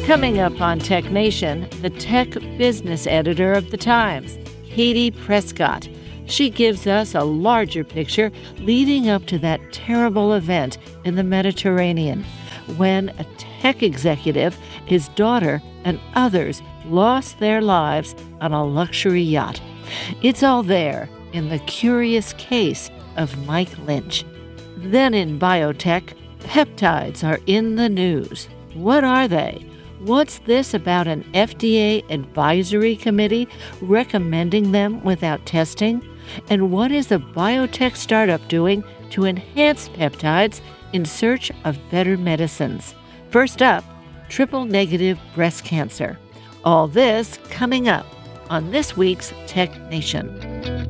Coming up on Tech Nation, the tech business editor of The Times, Katie Prescott. She gives us a larger picture leading up to that terrible event in the Mediterranean when a tech executive, his daughter, and others lost their lives on a luxury yacht. It's all there in the curious case of Mike Lynch. Then in biotech, peptides are in the news. What are they? What's this about an FDA advisory committee recommending them without testing? And what is a biotech startup doing to enhance peptides in search of better medicines? First up, triple-negative breast cancer. All this coming up on this week's Tech Nation.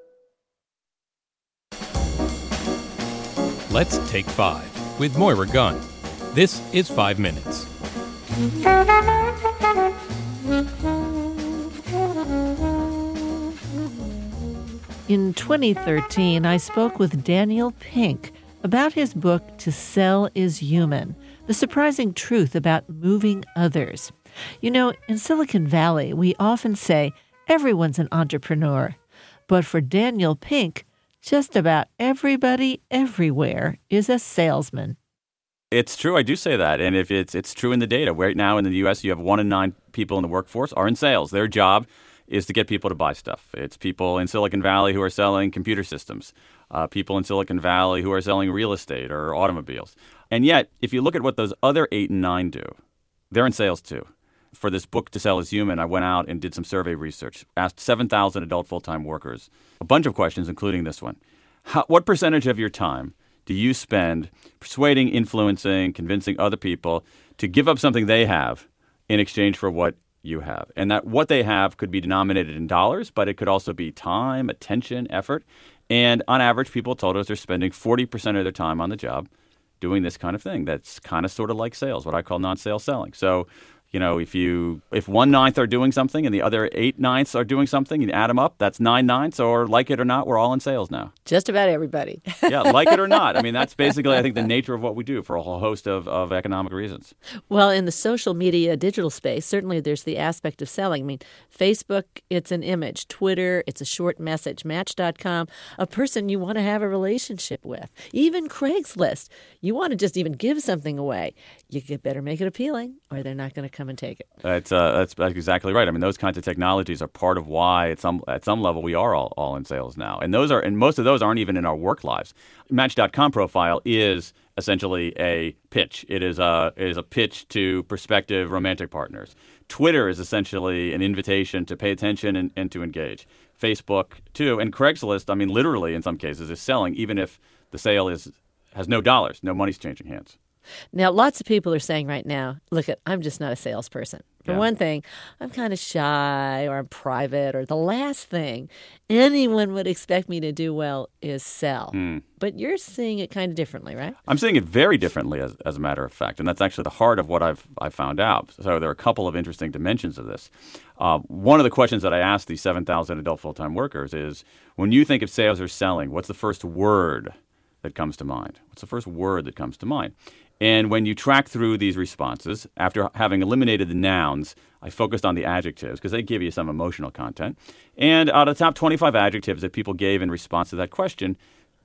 Let's Take 5 with Moira Gunn. This is 5 Minutes. In 2013, I spoke with Daniel Pink about his book, To Sell is Human, The Surprising Truth About Moving Others. You know, in Silicon Valley, we often say everyone's an entrepreneur. But for Daniel Pink, just about everybody everywhere is a salesman. It's true. I do say that. And if it's true in the data. Right now in the U.S., you have 1 in 9 people in the workforce are in sales. Their job is to get people to buy stuff. It's people in Silicon Valley who are selling computer systems, people in Silicon Valley who are selling real estate or automobiles. And yet, if you look at what those other 8 and 9 do, they're in sales too. For this book, To Sell is Human, I went out and did some survey research, asked 7,000 adult full-time workers a bunch of questions, including this one. What percentage of your time do you spend persuading, influencing, convincing other people to give up something they have in exchange for what you have? And that what they have could be denominated in dollars, but it could also be time, attention, effort. And on average, people told us they're spending 40% of their time on the job doing this kind of thing. That's kind of sort of like sales, what I call non-sales selling. So, you know, if 1/9 are doing something and the other 8/9 are doing something, you add them up, that's 9/9. Or like it or not, we're all in sales now. Just about everybody. Yeah, like it or not. I mean, that's basically, I think, the nature of what we do for a whole host of economic reasons. Well, in the social media digital space, certainly there's the aspect of selling. I mean, Facebook, it's an image. Twitter, it's a short message. Match.com, a person you want to have a relationship with. Even Craigslist, you want to just even give something away. You better make it appealing or they're not going to come and take it. That's exactly right. I mean, those kinds of technologies are part of why at some level we are all in sales now. And most of those aren't even in our work lives. Match.com profile is essentially a pitch. It is a pitch to prospective romantic partners. Twitter is essentially an invitation to pay attention and to engage. Facebook, too. And Craigslist, I mean, literally in some cases, is selling even if the sale has no dollars, no money's changing hands. Now, lots of people are saying right now, look, I'm just not a salesperson. For one thing, I'm kind of shy or I'm private, or the last thing anyone would expect me to do well is sell. But you're seeing it kind of differently, right? I'm seeing it very differently, as a matter of fact. And that's actually the heart of what I've found out. So there are a couple of interesting dimensions of this. One of the questions that I asked these 7,000 adult full-time workers is, when you think of sales or selling, what's the first word that comes to mind? What's the first word that comes to mind? And when you track through these responses, after having eliminated the nouns, I focused on the adjectives because they give you some emotional content. And out of the top 25 adjectives that people gave in response to that question,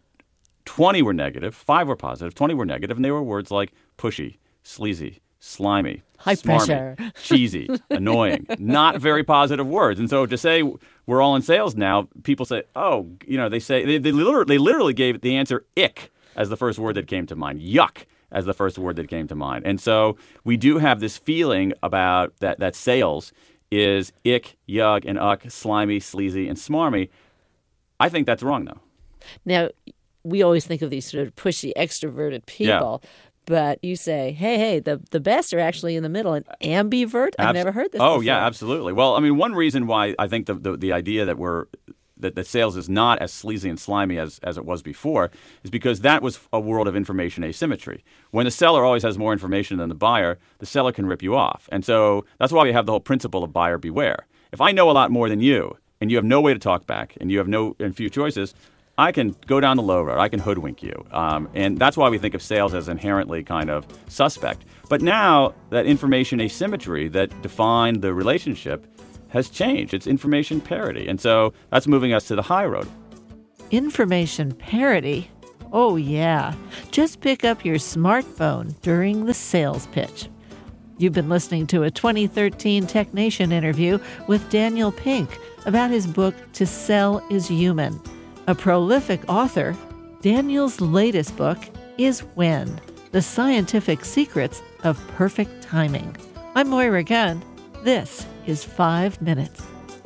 20 were negative, 5 were positive, 20 were negative, and they were words like pushy, sleazy, slimy, high smarmy, pressure, cheesy, annoying. Not very positive words. And so to say we're all in sales now, people say, oh, you know, they literally gave the answer ick as the first word that came to mind, yuck as the first word that came to mind. And so we do have this feeling about that sales is ick, yuck, and uck, slimy, sleazy, and smarmy. I think that's wrong, though. Now, we always think of these sort of pushy, extroverted people. Yeah. But you say, hey, the best are actually in the middle. And ambivert? I've never heard this before. Oh, yeah, absolutely. Well, I mean, one reason why I think the idea that that sales is not as sleazy and slimy as it was before is because that was a world of information asymmetry. When the seller always has more information than the buyer, the seller can rip you off. And so that's why we have the whole principle of buyer beware. If I know a lot more than you and you have no way to talk back and you have and few choices, I can go down the low road. I can hoodwink you. And that's why we think of sales as inherently kind of suspect. But now that information asymmetry that defined the relationship has changed. It's information parity. And so that's moving us to the high road. Information parity? Oh, yeah. Just pick up your smartphone during the sales pitch. You've been listening to a 2013 Tech Nation interview with Daniel Pink about his book, To Sell is Human. A prolific author, Daniel's latest book is When: The Scientific Secrets of Perfect Timing. I'm Moira Gunn. This is 5 Minutes.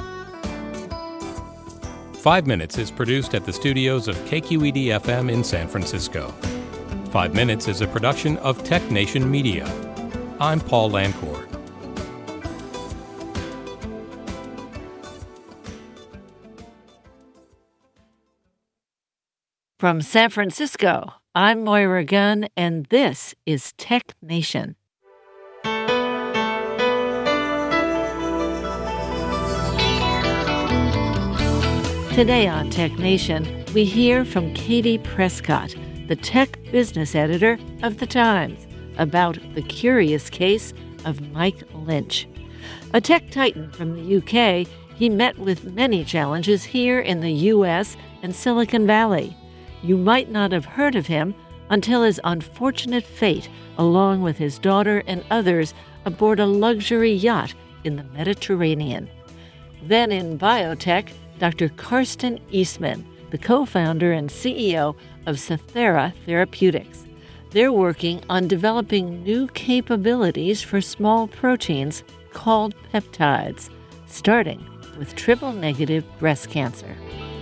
5 Minutes is produced at the studios of KQED-FM in San Francisco. 5 Minutes is a production of Tech Nation Media. I'm Paul Lancourt. From San Francisco, I'm Moira Gunn, and this is Tech Nation. Today on Tech Nation, we hear from Katie Prescott, the tech business editor of The Times, about the curious case of Mike Lynch. A tech titan from the UK, he met with many challenges here in the US and Silicon Valley. You might not have heard of him until his unfortunate fate, along with his daughter and others, aboard a luxury yacht in the Mediterranean. Then in biotech, Dr. Karsten Eastman, the co-founder and CEO of Cythera Therapeutics. They're working on developing new capabilities for small proteins called peptides, starting with triple-negative breast cancer.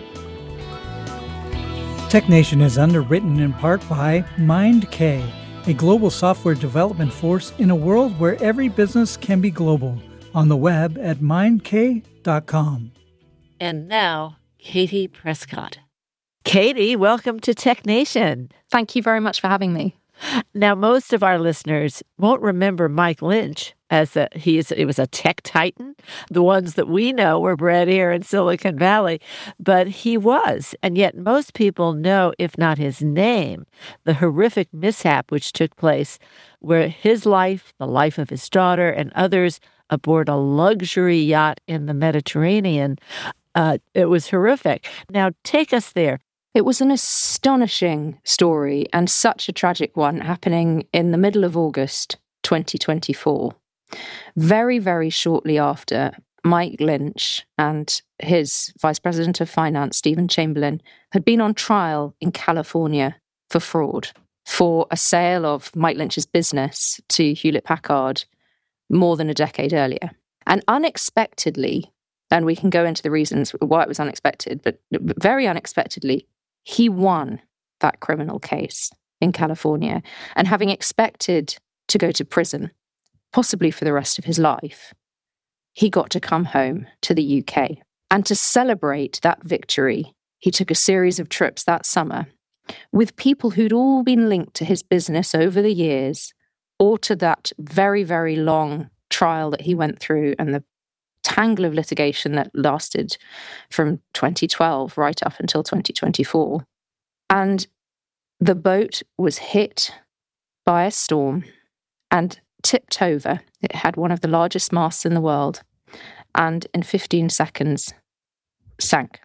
Tech Nation is underwritten in part by MindK, a global software development force in a world where every business can be global. On the web at mindk.com. And now, Katie Prescott. Katie, welcome to Tech Nation. Thank you very much for having me. Now, most of our listeners won't remember Mike Lynch as it was a tech titan. The ones that we know were bred here in Silicon Valley, but he was, and yet most people know, if not his name, the horrific mishap which took place where his life, the life of his daughter and others aboard a luxury yacht in the Mediterranean, it was horrific. Now, take us there. It was an astonishing story and such a tragic one happening in the middle of August 2024. Very, very shortly after, Mike Lynch and his Vice President of Finance, Stephen Chamberlain, had been on trial in California for fraud, for a sale of Mike Lynch's business to Hewlett-Packard more than a decade earlier. And unexpectedly, and we can go into the reasons why it was unexpected, but very unexpectedly, he won that criminal case in California. And having expected to go to prison, possibly for the rest of his life, he got to come home to the UK. And to celebrate that victory, he took a series of trips that summer with people who'd all been linked to his business over the years, or to that very, very long trial that he went through and the tangle of litigation that lasted from 2012 right up until 2024. And the boat was hit by a storm and tipped over. It had one of the largest masts in the world, and in 15 seconds sank.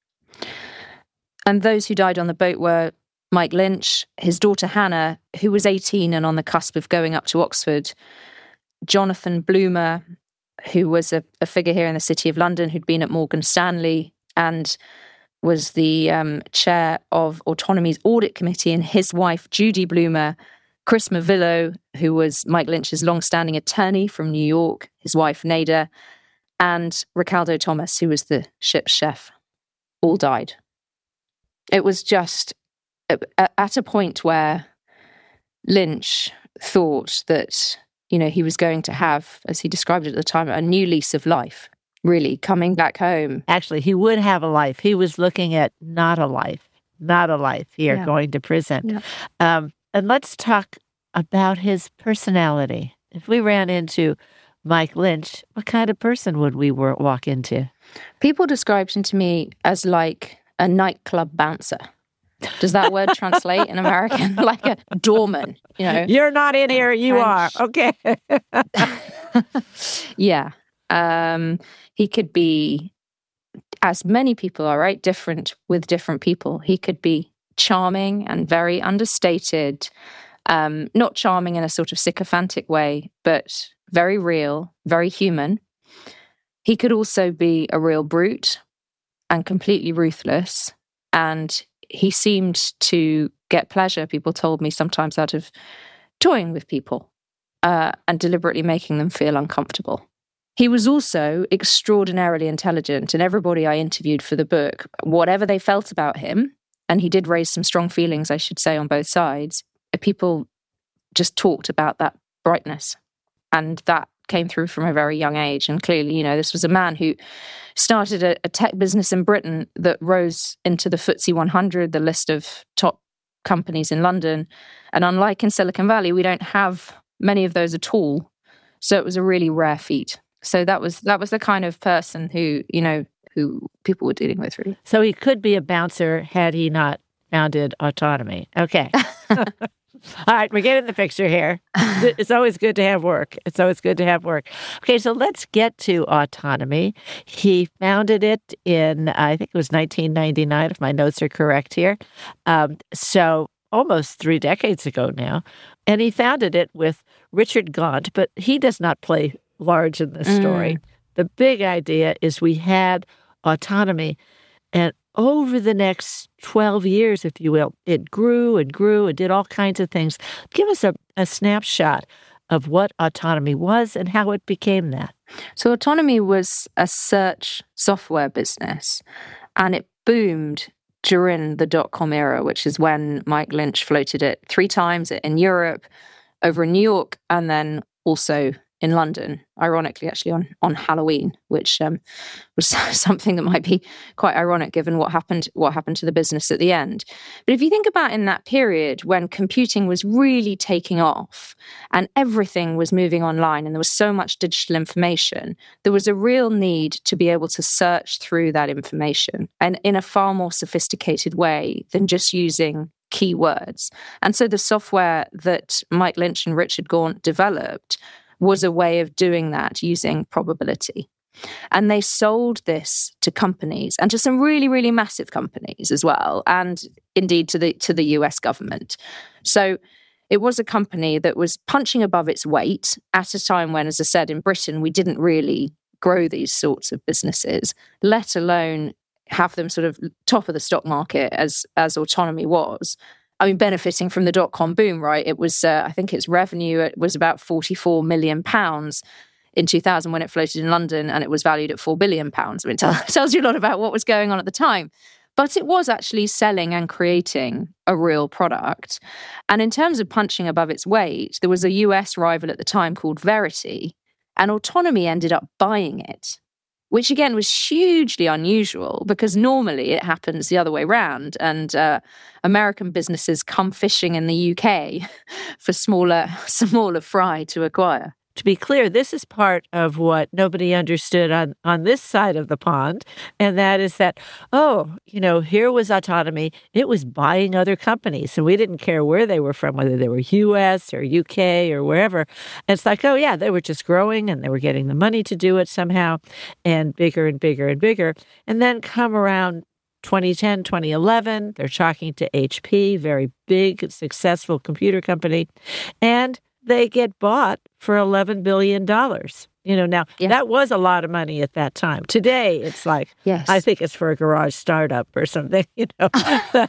And those who died on the boat were Mike Lynch, his daughter Hannah, who was 18 and on the cusp of going up to Oxford, Jonathan Bloomer, who was a figure here in the City of London who'd been at Morgan Stanley and was the chair of Autonomy's audit committee, and his wife, Judy Bloomer, Chris Mavillo, who was Mike Lynch's long-standing attorney from New York, his wife, Nada, and Ricardo Thomas, who was the ship's chef, all died. It was just at a point where Lynch thought that, you know, he was going to have, as he described it at the time, a new lease of life, really, coming back home. Actually, he would have a life. He was looking at not a life here, going to prison. Yeah. And let's talk about his personality. If we ran into Mike Lynch, what kind of person would we walk into? People described him to me as like a nightclub bouncer. Does that word translate in American? Like a doorman, you know? You're not in here, you French. are. Okay. Yeah. He could be, as many people are, right? Different with different people. He could be charming and very understated, not charming in a sort of sycophantic way, but very real, very human. He could also be a real brute and completely ruthless. And he seemed to get pleasure, people told me sometimes, out of toying with people and deliberately making them feel uncomfortable. He was also extraordinarily intelligent, and everybody I interviewed for the book, whatever they felt about him, and he did raise some strong feelings, I should say, on both sides, people just talked about that brightness. And that came through from a very young age. And clearly, you know, this was a man who started a tech business in Britain that rose into the FTSE 100, the list of top companies in London. And unlike in Silicon Valley, we don't have many of those at all. So it was a really rare feat. So that was the kind of person who, you know, who people were dealing with, really. So he could be a bouncer had he not founded Autonomy. Okay. All right, we're getting the picture here. It's always good to have work. Okay, so let's get to Autonomy. He founded it in, I think it was 1999, if my notes are correct here. So almost 3 decades ago now. And he founded it with Richard Gaunt, but he does not play large in this story. The big idea is we had autonomy, and over the next 12 years, if you will, it grew and grew and did all kinds of things. Give us a snapshot of what Autonomy was and how it became that. So Autonomy was a search software business, and it boomed during the dot-com era, which is when Mike Lynch floated it 3 times in Europe, over in New York, and then also in London, ironically, actually on Halloween, which was something that might be quite ironic given what happened to the business at the end. But if you think about in that period when computing was really taking off and everything was moving online and there was so much digital information, there was a real need to be able to search through that information and in a far more sophisticated way than just using keywords. And so the software that Mike Lynch and Richard Gaunt developed was a way of doing that using probability. And they sold this to companies and to some really, really massive companies as well, and indeed to the US government. So it was a company that was punching above its weight at a time when, as I said, in Britain, we didn't really grow these sorts of businesses, let alone have them sort of top of the stock market as Autonomy was. I mean, benefiting from the dot-com boom, right? It was, I think its revenue, it was about £44 million in 2000 when it floated in London, and it was valued at £4 billion. I mean, it tells you a lot about what was going on at the time. But it was actually selling and creating a real product. And in terms of punching above its weight, there was a US rival at the time called Verity, and Autonomy ended up buying it, which again was hugely unusual because normally it happens the other way around, and American businesses come fishing in the UK for smaller fry to acquire. To be clear, this is part of what nobody understood on this side of the pond, and that is that, here was Autonomy. It was buying other companies, and we didn't care where they were from, whether they were US or UK or wherever. And it's like, they were just growing, and they were getting the money to do it somehow, and bigger and bigger and bigger. And then come around 2010, 2011, they're talking to HP, very big, successful computer company, and they get bought for $11 billion. That was a lot of money at that time. Today, it's like, yes. I think it's for a garage startup or something, I've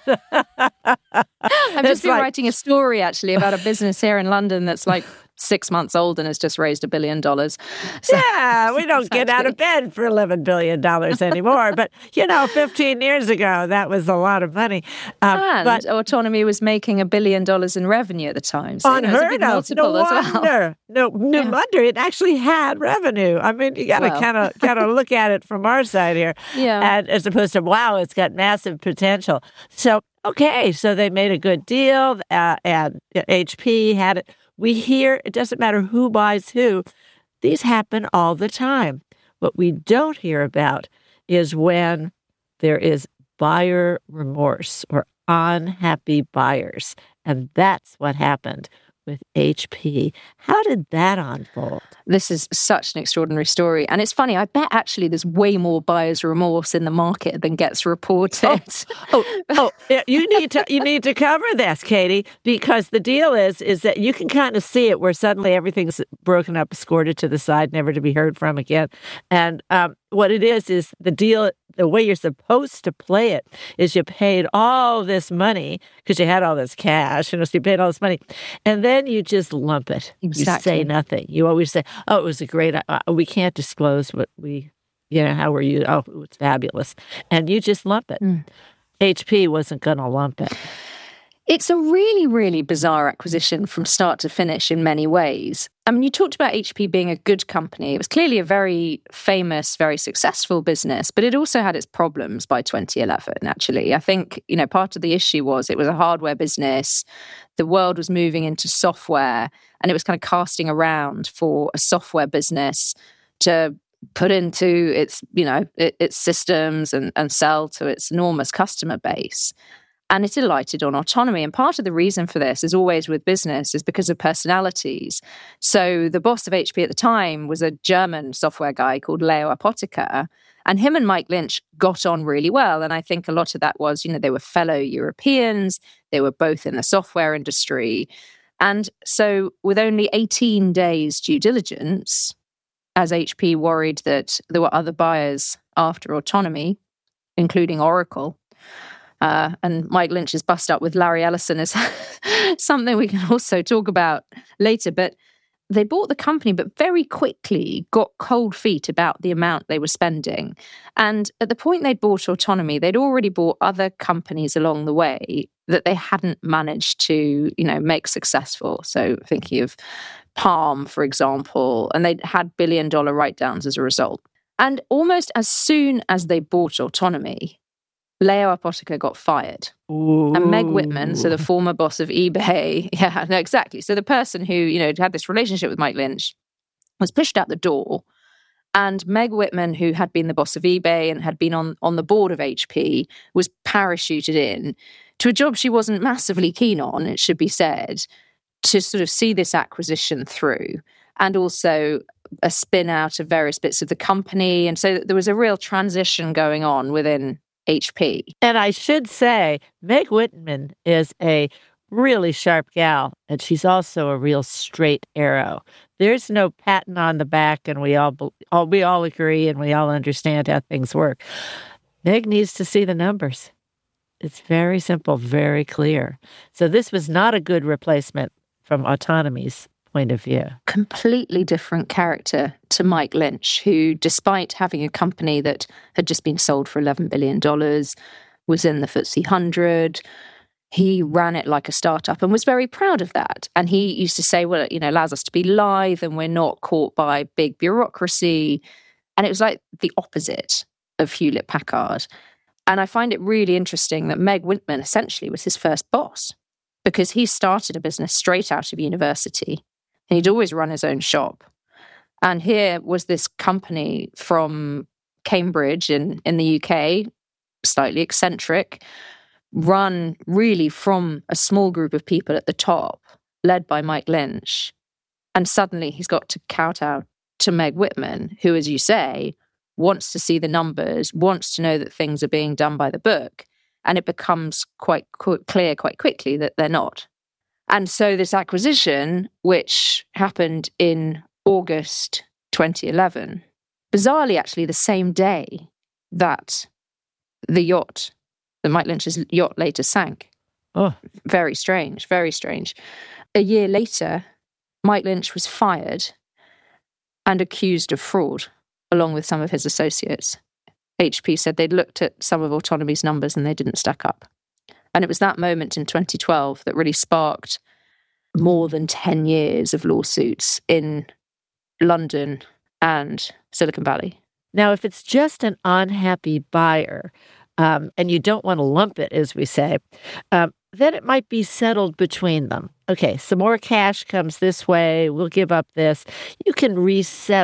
just been writing a story, actually, about a business here in London that's like 6 months old and has just raised $1 billion. So, we don't get out of bed for $11 billion anymore. But, 15 years ago, that was a lot of money. But Autonomy was making $1 billion in revenue at the time. So, unheard of. No wonder. No wonder it actually had revenue. I mean, you got to kind of look at it from our side here. Yeah. And as opposed to, wow, it's got massive potential. So, okay, so they made a good deal, and HP had it. We hear, it doesn't matter who buys who, these happen all the time. What we don't hear about is when there is buyer remorse or unhappy buyers. And that's what happened with HP. How did that unfold? This is such an extraordinary story. And it's funny, I bet actually there's way more buyer's remorse in the market than gets reported. You need to cover this, Katie, because the deal is that you can kind of see it where suddenly everything's broken up, escorted to the side, never to be heard from again. And what it is the deal, the way you're supposed to play it is you paid all this money because you had all this cash, so you paid all this money, and then you just lump it. Exactly. You say nothing. You always say, "Oh, it was a great. We can't disclose what we, how were you? Oh, it was fabulous," and you just lump it. HP wasn't going to lump it. It's a really, really bizarre acquisition from start to finish in many ways. I mean, you talked about HP being a good company. It was clearly a very famous, very successful business, but it also had its problems by 2011, actually. I think, part of the issue was it was a hardware business. The world was moving into software, and it was kind of casting around for a software business to put into its, its systems and sell to its enormous customer base. And it alighted on autonomy. And part of the reason for this, as always with business, is because of personalities. So the boss of HP at the time was a German software guy called Leo Apotheker. And him and Mike Lynch got on really well. And I think a lot of that was, they were fellow Europeans. They were both in the software industry. And so with only 18 days due diligence, as HP worried that there were other buyers after autonomy, including Oracle, and Mike Lynch's bust up with Larry Ellison is something we can also talk about later. But they bought the company, but very quickly got cold feet about the amount they were spending. And at the point they'd bought autonomy, they'd already bought other companies along the way that they hadn't managed to, make successful. So thinking of Palm, for example, and they'd had billion-dollar write-downs as a result. And almost as soon as they bought autonomy, Leo Apotheker got fired. Ooh. And Meg Whitman, so the former boss of eBay, exactly. So the person who, had this relationship with Mike Lynch was pushed out the door. And Meg Whitman, who had been the boss of eBay and had been on the board of HP, was parachuted in to a job she wasn't massively keen on, it should be said, to sort of see this acquisition through. And also a spin out of various bits of the company. And so there was a real transition going on within HP. And I should say, Meg Whitman is a really sharp gal, and she's also a real straight arrow. There's no patting on the back, and we all agree, and we all understand how things work. Meg needs to see the numbers. It's very simple, very clear. So this was not a good replacement from Autonomy's point of view. Completely different character to Mike Lynch, who, despite having a company that had just been sold for $11 billion, was in the FTSE 100. He ran it like a startup and was very proud of that. And he used to say, well, it allows us to be lithe and we're not caught by big bureaucracy. And it was like the opposite of Hewlett-Packard. And I find it really interesting that Meg Whitman essentially was his first boss, because he started a business straight out of university. And he'd always run his own shop. And here was this company from Cambridge in the UK, slightly eccentric, run really from a small group of people at the top, led by Mike Lynch. And suddenly he's got to kowtow to Meg Whitman, who, as you say, wants to see the numbers, wants to know that things are being done by the book. And it becomes quite clear quite quickly that they're not. And so this acquisition, which happened in August 2011, bizarrely actually the same day that the yacht, that Mike Lynch's yacht later sank. Oh. Very strange, very strange. A year later, Mike Lynch was fired and accused of fraud, along with some of his associates. HP said they'd looked at some of Autonomy's numbers and they didn't stack up. And it was that moment in 2012 that really sparked more than 10 years of lawsuits in London and Silicon Valley. Now, if it's just an unhappy buyer, and you don't want to lump it, as we say, then it might be settled between them. Okay, some more cash comes this way, we'll give up this. You can resettle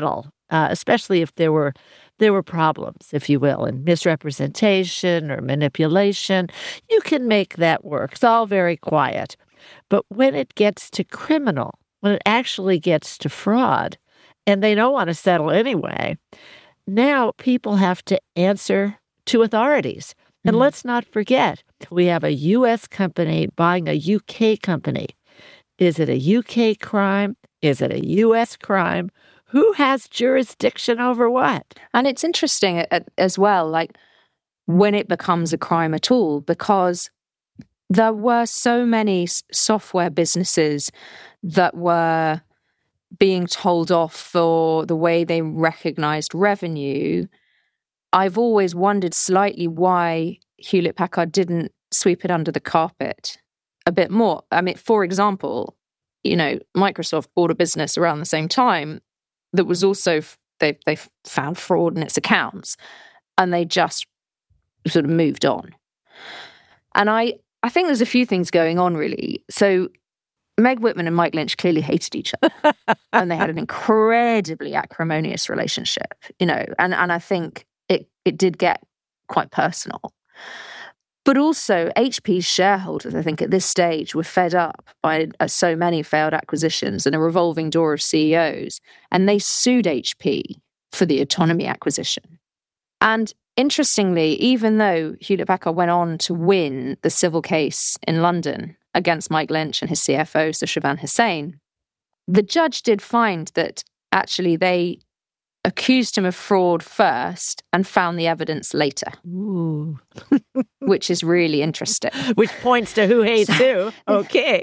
especially if there were problems, if you will, and misrepresentation or manipulation. You can make that work. It's all very quiet. But when it gets to criminal, when it actually gets to fraud, and they don't want to settle anyway, now people have to answer to authorities. And let's not forget, we have a U.S. company buying a U.K. company. Is it a U.K. crime? Is it a U.S. crime? Who has jurisdiction over what? And it's interesting as well, like when it becomes a crime at all, because there were so many software businesses that were being told off for the way they recognized revenue. I've always wondered slightly why Hewlett-Packard didn't sweep it under the carpet a bit more. I mean, for example, Microsoft bought a business around the same time that was also, they found fraud in its accounts, and they just sort of moved on. And I think there's a few things going on, really. So Meg Whitman and Mike Lynch clearly hated each other, and they had an incredibly acrimonious relationship, and I think it did get quite personal. But also, HP's shareholders, I think, at this stage were fed up by so many failed acquisitions and a revolving door of CEOs, and they sued HP for the Autonomy acquisition. And interestingly, even though Hewlett-Packard went on to win the civil case in London against Mike Lynch and his CFO, Sushavan Hussain, the judge did find that actually they accused him of fraud first and found the evidence later. Ooh. Which is really interesting. Which points to who hates who. Okay.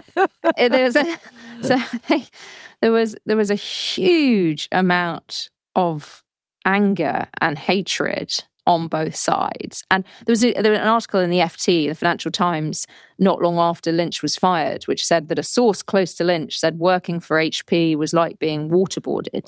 There was a huge amount of anger and hatred on both sides. And there was an article in the FT, the Financial Times, not long after Lynch was fired, which said that a source close to Lynch said working for HP was like being waterboarded.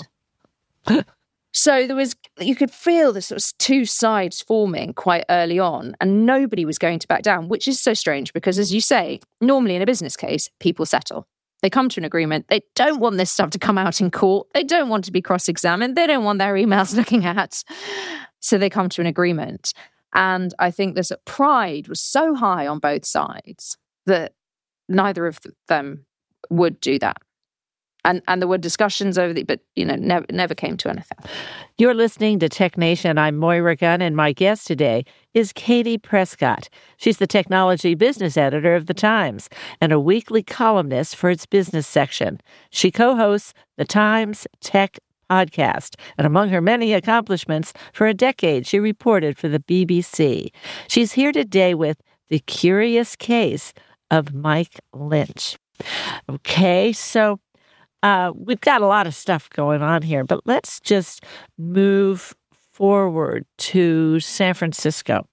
So you could feel the sort of two sides forming quite early on, and nobody was going to back down, which is so strange because, as you say, normally in a business case, people settle. They come to an agreement. They don't want this stuff to come out in court. They don't want to be cross-examined. They don't want their emails looking at. So they come to an agreement. And I think this pride was so high on both sides that neither of them would do that. And there were discussions over but never came to anything. You're listening to Tech Nation. I'm Moira Gunn, and my guest today is Katie Prescott. She's the technology business editor of The Times and a weekly columnist for its business section. She co-hosts The Times Tech Podcast, and among her many accomplishments, for a decade she reported for the BBC. She's here today with The Curious Case of Mike Lynch. Okay, so we've got a lot of stuff going on here, but let's just move forward to San Francisco.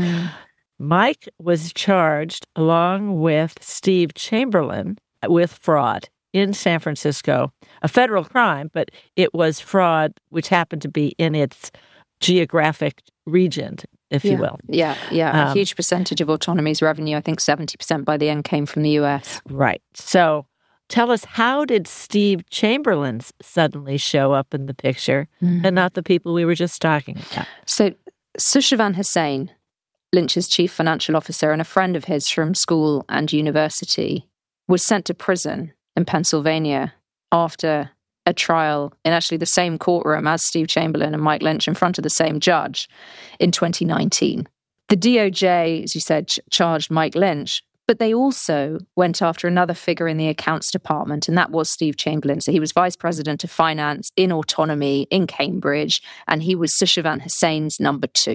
Mike was charged, along with Steve Chamberlain, with fraud in San Francisco, a federal crime, but it was fraud which happened to be in its geographic region, if you will. Yeah. A huge percentage of Autonomy's revenue, I think 70% by the end, came from the US. Right. So tell us, how did Steve Chamberlain suddenly show up in the picture and not the people we were just talking about? So Sushavan Hussain, Lynch's chief financial officer and a friend of his from school and university, was sent to prison in Pennsylvania after a trial in actually the same courtroom as Steve Chamberlain and Mike Lynch in front of the same judge in 2019. The DOJ, as you said, charged Mike Lynch, but they also went after another figure in the accounts department, and that was Steve Chamberlain. So he was vice president of finance in Autonomy in Cambridge, and he was Sushavan Hussain's number 2.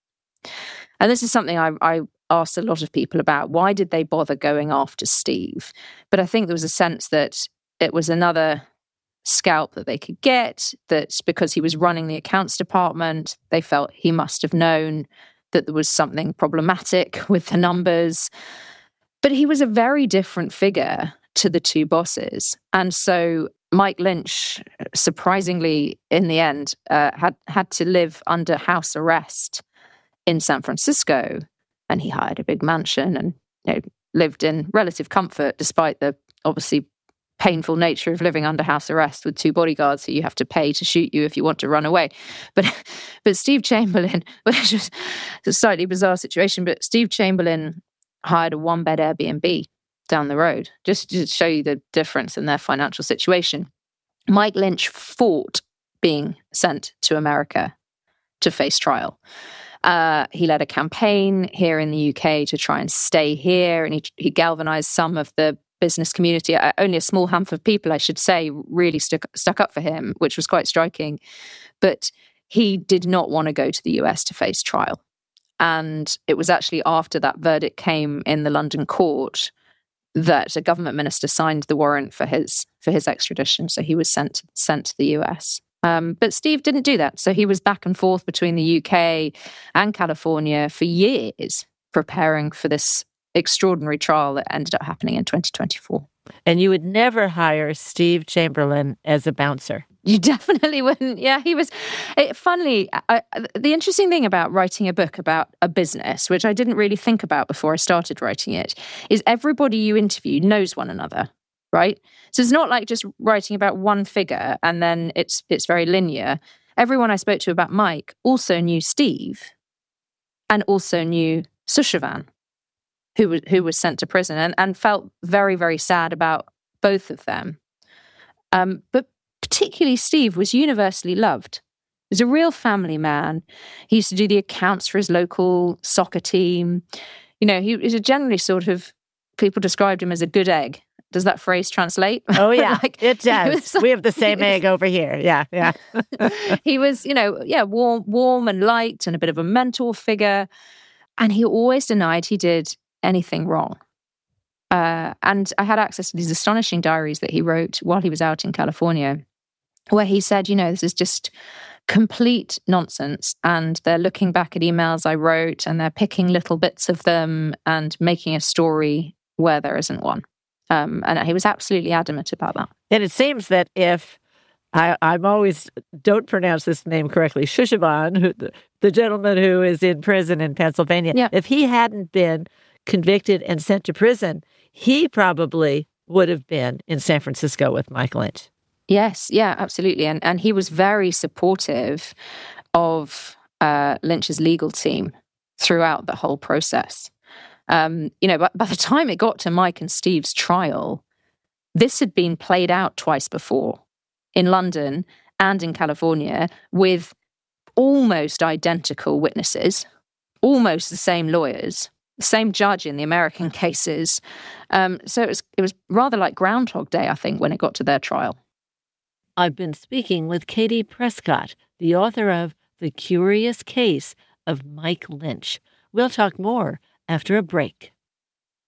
And this is something I asked a lot of people about. Why did they bother going after Steve? But I think there was a sense that it was another scalp that they could get, that because he was running the accounts department, they felt he must have known that there was something problematic with the numbers. But he was a very different figure to the two bosses. And so Mike Lynch, surprisingly, in the end, had to live under house arrest in San Francisco. And he hired a big mansion and lived in relative comfort, despite the obviously painful nature of living under house arrest with 2 bodyguards who you have to pay to shoot you if you want to run away. But Steve Chamberlain, which was a slightly bizarre situation, but Steve Chamberlain hired a 1-bed Airbnb down the road, just to show you the difference in their financial situation. Mike Lynch fought being sent to America to face trial. He led a campaign here in the UK to try and stay here, and he galvanized some of the business community. Only a small handful of people, I should say, really stuck up for him, which was quite striking. But he did not want to go to the US to face trial. And it was actually after that verdict came in the London court that a government minister signed the warrant for his extradition. So he was sent to the US. But Steve didn't do that. So he was back and forth between the UK and California for years, preparing for this extraordinary trial that ended up happening in 2024. And you would never hire Steve Chamberlain as a bouncer. You definitely wouldn't. Yeah, he was. Funnily, the interesting thing about writing a book about a business, which I didn't really think about before I started writing it, is everybody you interview knows one another, right? So it's not like just writing about one figure and then it's very linear. Everyone I spoke to about Mike also knew Steve and also knew Sushavan, who was sent to prison, and felt very, very sad about both of them. But particularly Steve was universally loved. He was a real family man. He used to do the accounts for his local soccer team. You know, he was a generally sort of, people described him as a good egg. Does that phrase translate? Oh, yeah, it does. We have the same egg over here. Yeah, yeah. He was, warm and liked and a bit of a mentor figure. And he always denied he did anything wrong. And I had access to these astonishing diaries that he wrote while he was out in California, where he said, this is just complete nonsense. And they're looking back at emails I wrote and they're picking little bits of them and making a story where there isn't one. And he was absolutely adamant about that. And it seems that if I'm always don't pronounce this name correctly, Sushavan, the gentleman who is in prison in Pennsylvania, if he hadn't been convicted and sent to prison, he probably would have been in San Francisco with Mike Lynch. Yes, yeah, absolutely. And he was very supportive of Lynch's legal team throughout the whole process. But by the time it got to Mike and Steve's trial, this had been played out twice before in London and in California with almost identical witnesses, almost the same lawyers, the same judge in the American cases. So it was rather like Groundhog Day, I think, when it got to their trial. I've been speaking with Katie Prescott, the author of The Curious Case of Mike Lynch. We'll talk more after a break.